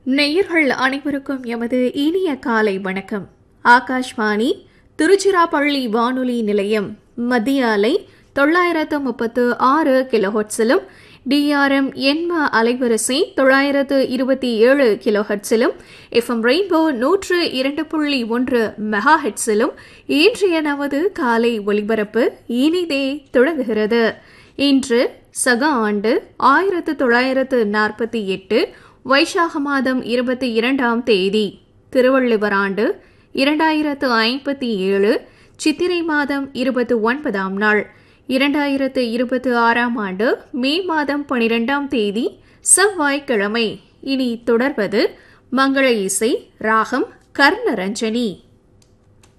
நேயர்கள் அனைவருக்கும் எமது இனிய காலை வணக்கம். ஆகாஷ்வாணி திருச்சிராப்பள்ளி வானொலி நிலையம் மத்திய அலை 936 கிலோஹெர்ட்ஸிலும் டிஆர்எம் எண்ம அலைவரிசை 927 கிலோஹெர்ட்ஸிலும் எஃப்எம் ரெயின்போ 102.1 மெகாஹெர்ட்ஸிலும் இன்றைய நமது காலை ஒலிபரப்பு இனிதே தொடங்குகிறது. இன்று சக ஆண்டு 1948 வைசாக மாதம் 22ஆம் தேதி, திருவள்ளுவர் ஆண்டு 2057, சித்திரை மாதம் 29ஆம் நாள், 2026ஆம் ஆண்டு மே மாதம் 12ஆம் தேதி செவ்வாய்க்கிழமை. இனி தொடர்வது மங்கள இசை, ராகம் கர்ணரஞ்சனி.